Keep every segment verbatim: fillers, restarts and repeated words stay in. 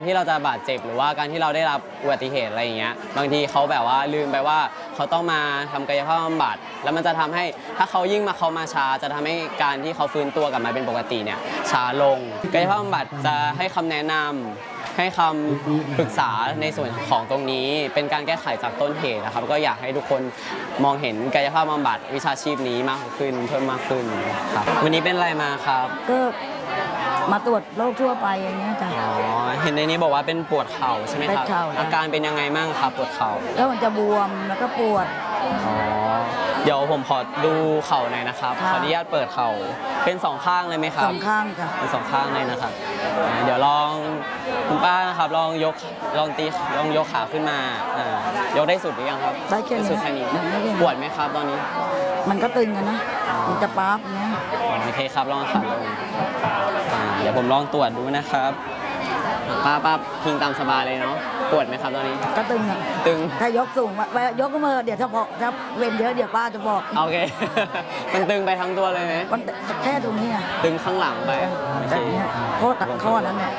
ที่เราจะบาดเจ็บหรือว่าการที่เราได้รับอุบัติเหตุอะไรอย่างเงี้ยบางทีเขาแบบว่าลืมไปว่าเขาต้องมาทำกายภาพบำบัดแล้วมันจะทำให้ถ้าเขายิ่งมาเขามาช้าจะทำให้การที่เขาฟื้นตัวกลับมาเป็นปกติเนี่ยช้าลงกายภาพบำบัดจะให้คำแนะนำให้คำปรึกษาในส่วนของตรงนี้เป็นการแก้ไขจากต้นเหตุนะครับก็อยากให้ทุกคนมองเห็นกายภาพบำบัดวิชาชีพนี้มากขึ้นเพิ่มมากขึ้นครับวันนี้เป็นอะไรมาครับก็มาตรวจโรคทั่วไปอย่างเงี้ยจ้ะอ๋อเห็นในนี้บอกว่าเป็นปวดเข่าใช่ไหมครับอาการเป็นยังไงบ้างครับปวดเข่าก็มันจะบวมแล้วก็ปวดอ๋อเดี๋ยวผมขอดูเข่าหน่อยนะครับขออนุญาตเปิดเข่าเป็นสองข้างเลยไหมครับสองข้างค่ะเป็นสองข้างเลยนะครับเดี๋ยวลองคุณป้านะครับลองยกลองตีลองยกขาขึ้นมายกได้สุดหรือยังครับได้แค่นี้สุดแค่นี้ปวดไหมครับตอนนี้มันก็ตึงกันนะมันจะป๊าบเนี้ยโอเคครับลองขาลงเดี๋ยวผมลองตรวจดูนะครับป้าป้าพิงตามสบายเลยเนาะปวดไหมครับตอนนี้ก็ตึงอ่ะตึงถ้ายกสูงว่ายกก็มือเดี๋ยวถ้าพอถ้าเว้นเยอะเดี๋ยวป้าจะบอกโอเคมันตึงไปทั้งตัวเลยไหมมันแค่ตรงนี้อ่ะตึงข้างหลังไปแบบนี้ข้อตัดข้อนั้นเนี่ย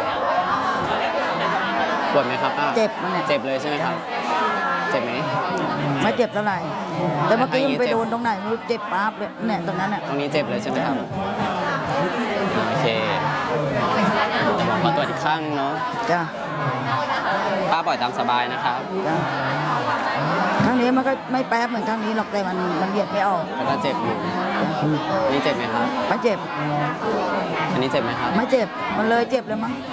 ปวดไหมครับป้าเจ็บมันเนี่ยเจ็บเลยใช่ไหมครับเจ็บไหมไม่เจ็บเท่าไหร่แต่เมื่อกี้มันไปโดนตรงไหนไม่รู้เจ็บป๊าบเลยเนี่ยตรงนั้นอ่ะตรงนี้เจ็บเลยใช่ไหมครับโอเคขอตรวจอีกข้างเนาะจ้ะป้าปล่อยตามสบายนะครับจ้ะครั้งนี้มันก็ไม่แป๊บเหมือนครั้งนี้หรอกแต่มันมันเบียดไม่ออกแล้วก็เจ็บอยู่อันนี้เจ็บไหมครับไม่เจ็บอันนี้เจ็บไหมครับไม่เจ็บมันเลยเจ็บเลยมั้ง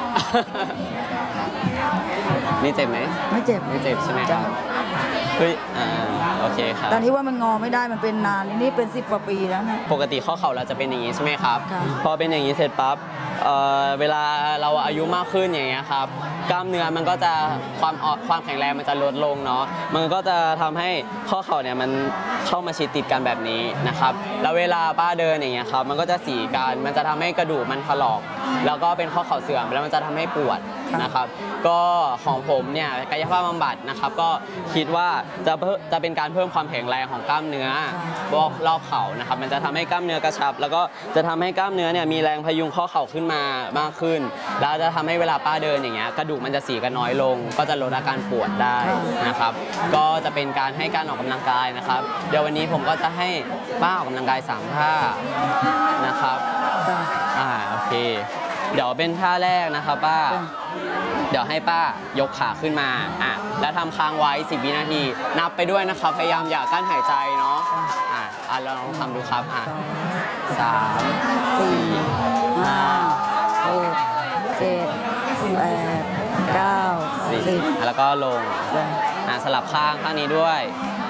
นี่เจ็บไหมไม่เจ็บไม่เจ็บใช่ไหมครับเฮ้ยอ่าโอเคครับตอนนี้ว่ามันงอไม่ได้มันเป็นนานนี่เป็นสิบกว่าปีแล้วนะปกติข้อเข่าเราจะเป็นอย่างนี้ใช่ไหมครับพอเป็นอย่างนี้เสร็จปั๊บเอ่อเวลาเราอายุมากขึ้นอย่างเงี้ยครับกล้ามเนื้อมันก็จะความความแข็งแรงมันจะลดลงเนาะมันก็จะทำให้ข้อเข่าเนี่ยมันเข้ามาชิดติดกันแบบนี้นะครับแล้วเวลาป้าเดินอย่างเงี้ยครับมันก็จะสีกันมันจะทำให้กระดูกมันถลอกแล้วก็เป็นข้อเข่าเสื่อมแล้วมันจะทำให้ปวดนะครับก็ของผมเนี่ยกายภาพบำบัดนะครับก็คิดว่าจะจะเป็นการเพิ่มความแข็งแรงของกล้ามเนื้อรอบเข่านะครับมันจะทำให้กล้ามเนื้อกระชับแล้วก็จะทำให้กล้ามเนื้อเนี่ยมีแรงพยุงข้อเข่าขึ้นมามากขึ้นแล้วจะทำให้เวลาป้าเดินอย่างเงี้ยกระดูกมันจะสีกันน้อยลงก็จะลดอาการปวดได้นะครับก็จะเป็นการให้การออกกำลังกายนะครับเดี๋ยววันนี้ผมก็จะให้ป้าออกกำลังกายสามท่านะครับอ่าโอเคเดี๋ยวเป็นท่าแรกนะครับป้าเดี๋ยวให้ป้ายกขาขึ้นมาอ่ะแล้วทำค้างไว้สิบวินาทีนับไปด้วยนะครับพยายามอย่ากั้นหายใจเนาะอ่ะอ่ะเราลองทำดูครับอ่ะสามสี่ห้าหกเจ็ดแปดเก้าสิบแล้วก็ลงอ่ะสลับข้างข้างนี้ด้วย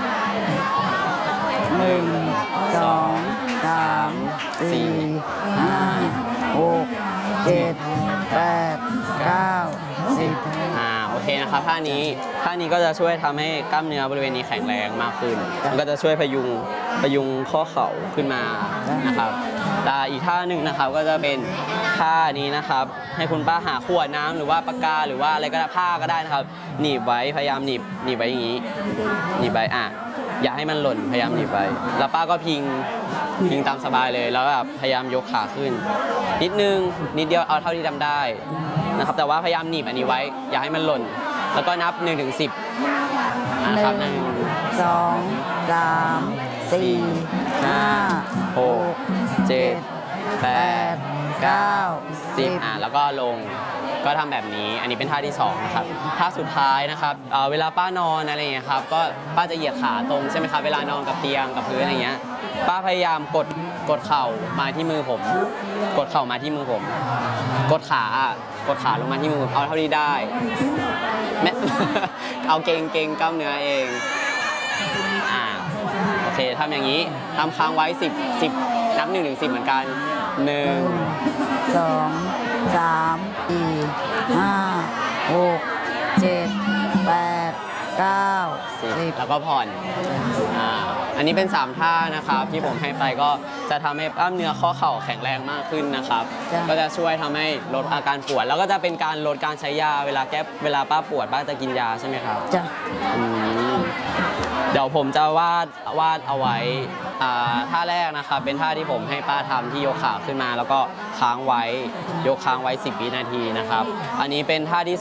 หนึ่งสองสามสี่ห้าหกเจ็ดแปดเก้าสิบอ่าโอเคนะครับท่านี้ท่านี้ก็จะช่วยทำให้กล้ามเนื้อบริเวณนี้แข็งแรงมากขึ้นมันก็จะช่วยพยุงพยุงข้อเข่าขึ้นมานะครับแต่อีกท่าหนึ่งนะครับก็จะเป็นท่านี้นะครับให้คุณป้าหาขวดน้ำหรือว่าปากกาหรือว่าอะไรก็ได้ผ้าก็ได้นะครับหนีบไว้พยายามหนีบหนีบไว้อย่างนี้หนีบไว้อ่ะอย่าให้มันหล่นพยายามหนีบไว้แล้วป้าก็พิงพิงตามสบายเลยแล้วแบบพยายามยกขาขึ้นนิดนึงนิดเดียวเอาเท่าที่ทำได้นะครับแต่ว่าพยายามหนีบอันนี้ไว้อย่าให้มันหล่นแล้วก็นับหนึ่งถึงสิบนะครับหนึ่งสองสามสี่ห้าหกเจ็ดแปดเก้าสิบอ่ะแล้วก็ลงก็ทำแบบนี้อันนี้เป็นท่าที่สองนะครับท่าสุดท้ายนะครับเวลาป้านอนอะไรอย่างเงี้ยครับก็ป้าจะเหยียดขาตรงใช่ไหมครับเวลานอนกับเตียงกับพื้นอะไรเงี้ยป้าพยายามกดกดเข่ามาที่มือผมกดเข่ามาที่มือผมกดขากดขาลงมาที่มือเอาเท่าที่ได้แม่เอาเกงเกงกล้ามเนื้อเองอ่าโอเคทำอย่างนี้ทำค้างไว้สิบสิบนับหนึ่งถึงสิบเหมือนกันหนึ่งสองสามสี่ห้าหกเจ็ดแปดเก้าสิบแล้วก็ผ่อนอ่าอันนี้เป็นสามท่านะครับที่ผมให้ไปก็จะทำให้กล้ามเนื้อข้อเข่าแข็งแรงมากขึ้นนะครับก็จะช่วยทำให้ลดอาการปวดแล้วก็จะเป็นการลดการใช้ยาเวลาแก้เวลาป้าปวดป้าจะกินยาใช่ไหมครับจ้ะอืมเดี๋ยวผมจะวาดวาดเอาไว้อ่าท่าแรกนะครับเป็นท่าที่ผมให้ป้าทำที่ยกขาขึ้นมาแล้วก็ค้างไว้ยกค้างไว้สิบวินาทีนะครับอันนี้เป็นท่าที่